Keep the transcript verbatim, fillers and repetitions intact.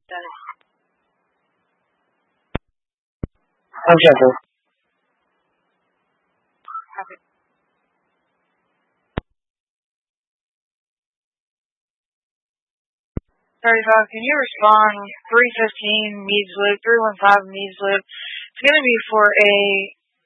Done it. Okay, sir. Copy. thirty-five, can you respond three fifteen Meads Loop, three one five Meads Loop? It's going to be for a